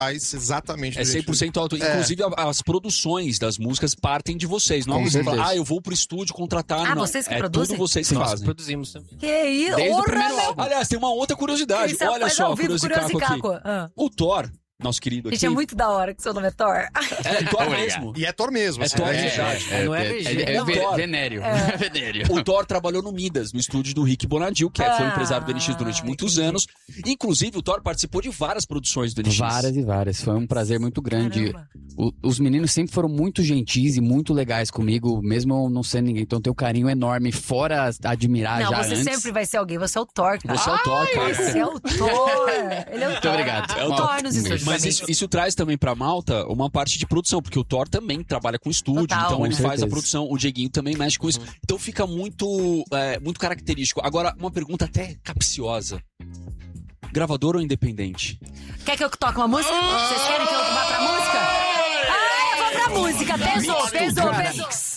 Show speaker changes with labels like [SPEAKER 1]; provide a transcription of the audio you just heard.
[SPEAKER 1] exatamente.
[SPEAKER 2] É 100% auto. Inclusive, as produções das músicas partem de vocês. Não é você fala, eu vou pro estúdio contratar. Não,
[SPEAKER 3] vocês que
[SPEAKER 2] é
[SPEAKER 3] produzem?
[SPEAKER 2] tudo vocês que
[SPEAKER 4] Nós
[SPEAKER 2] fazem.
[SPEAKER 4] produzimos também.
[SPEAKER 3] Que isso?
[SPEAKER 4] Desde o primeiro álbum.
[SPEAKER 2] Aliás, tem uma outra curiosidade.
[SPEAKER 3] Isso,
[SPEAKER 2] Olha
[SPEAKER 3] faz
[SPEAKER 2] só,
[SPEAKER 3] ao vivo,
[SPEAKER 2] Curiosicaco aqui.
[SPEAKER 3] Curiosicaco.
[SPEAKER 2] O Thor, nosso querido aqui.
[SPEAKER 3] Gente, é muito da hora que seu nome é Thor.
[SPEAKER 2] É Thor mesmo.
[SPEAKER 1] E é Thor mesmo.
[SPEAKER 2] É
[SPEAKER 1] assim,
[SPEAKER 2] Thor
[SPEAKER 1] né?
[SPEAKER 2] de verdade.
[SPEAKER 4] Não é VG.
[SPEAKER 2] É Thor.
[SPEAKER 4] Venério. Venério.
[SPEAKER 2] O Thor trabalhou no Midas, no estúdio do Rick Bonadil, que foi empresário do NX durante muitos anos. Inclusive, o Thor participou de várias produções do NX.
[SPEAKER 5] Várias e várias. Foi um prazer muito grande.
[SPEAKER 3] Caramba.
[SPEAKER 5] Os meninos sempre foram muito gentis e muito legais comigo, mesmo eu não sendo ninguém. Então, tenho um carinho enorme, fora admirar
[SPEAKER 3] Não,
[SPEAKER 5] já
[SPEAKER 3] você
[SPEAKER 5] antes.
[SPEAKER 3] sempre vai ser alguém. Você é o Thor, cara.
[SPEAKER 2] Você é o Thor, cara.
[SPEAKER 3] Você é o Thor. Ele é o
[SPEAKER 5] Muito
[SPEAKER 3] Thor.
[SPEAKER 5] obrigado.
[SPEAKER 3] É o Thor nos estúdios.
[SPEAKER 2] Mas isso traz também pra Malta uma parte de produção, porque o Thor também trabalha com estúdio,
[SPEAKER 3] Total.
[SPEAKER 2] então
[SPEAKER 5] Com
[SPEAKER 2] ele faz a
[SPEAKER 5] certeza.
[SPEAKER 2] produção, o Dieguinho também mexe com isso. Então fica muito característico. Agora, uma pergunta até capciosa. Gravador ou independente?
[SPEAKER 3] Quer que eu toque uma música? Vocês querem que eu vá pra música? Eu vou pra música. Pesou.